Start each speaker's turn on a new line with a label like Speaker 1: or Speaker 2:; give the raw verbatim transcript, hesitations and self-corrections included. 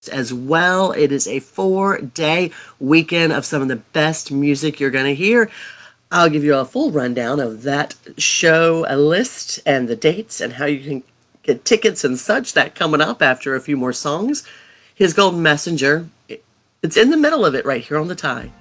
Speaker 1: as well. It is a four-day weekend of some of the best music you're going to hear. I'll give you a full rundown of that show, a list, and the dates, and how you can get tickets and such. That coming up after a few more songs. His Golden Messenger, it's in the middle of it right here on The Tie.